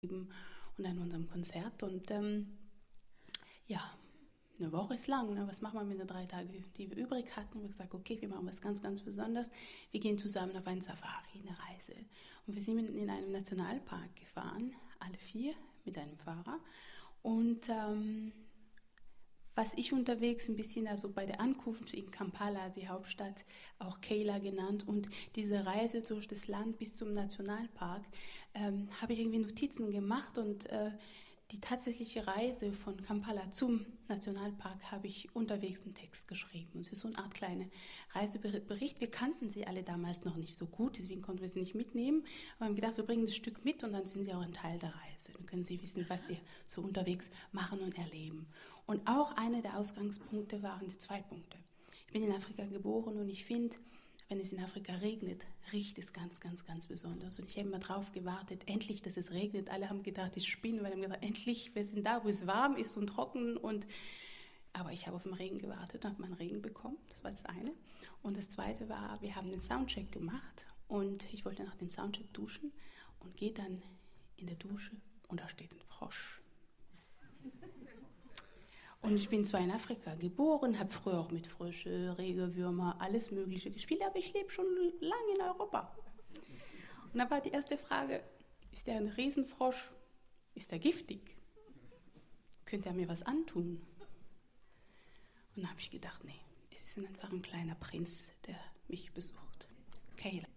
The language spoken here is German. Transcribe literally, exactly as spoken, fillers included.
und an unserem Konzert. Und ähm, ja, eine Woche ist lang. Ne? Was machen wir mit den drei Tagen, die wir übrig hatten? Wir haben gesagt, okay, wir machen was ganz, ganz Besonderes. Wir gehen zusammen auf einen Safari, eine Reise. Und wir sind in einem Nationalpark gefahren, alle vier, mit einem Fahrer. Und ähm, was ich unterwegs ein bisschen, also bei der Ankunft in Kampala, die Hauptstadt, auch Keila genannt, und diese Reise durch das Land bis zum Nationalpark, ähm, habe ich irgendwie Notizen gemacht, und äh, die tatsächliche Reise von Kampala zum Nationalpark habe ich unterwegs einen Text geschrieben. Und es ist so eine Art kleiner Reisebericht. Wir kannten sie alle damals noch nicht so gut, deswegen konnten wir sie nicht mitnehmen. Aber wir haben gedacht, wir bringen das Stück mit, und dann sind sie auch ein Teil der Reise. Dann können sie wissen, was wir so unterwegs machen und erleben. Und auch einer der Ausgangspunkte waren die zwei Punkte. Ich bin in Afrika geboren, und ich finde, wenn es in Afrika regnet, riecht es ganz, ganz, ganz besonders. Und ich habe immer drauf gewartet, endlich, dass es regnet. Alle haben gedacht, ich spinne, weil sie haben gesagt, endlich, wir sind da, wo es warm ist und trocken. Und aber ich habe auf den Regen gewartet und habe meinen Regen bekommen. Das war das eine. Und das zweite war, wir haben einen Soundcheck gemacht, und ich wollte nach dem Soundcheck duschen und gehe dann in der Dusche, und da steht ein Frosch. Und ich bin zwar in Afrika geboren, habe früher auch mit Frösche, Regenwürmer, alles Mögliche gespielt, aber ich lebe schon lange in Europa. Und da war die erste Frage, ist der ein Riesenfrosch? Ist er giftig? Könnte er mir was antun? Und da habe ich gedacht, nee, es ist einfach ein kleiner Prinz, der mich besucht. Keila.